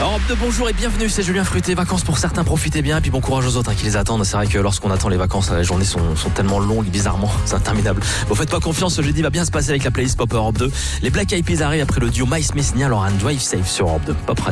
Europe 2, bonjour et bienvenue, c'est Julien Fruité. Vacances pour certains, profitez bien et puis bon courage aux autres qui les attendent. C'est vrai que lorsqu'on attend les vacances, les journées sont tellement longues, bizarrement, c'est interminable. Bon, faites pas confiance, ce jeudi va bien se passer avec la playlist Pop Europe 2. Les Black Eyed Peas arrivent après le duo My Smith Niall Horan, Drive Safe sur Europe 2. Pop Radio.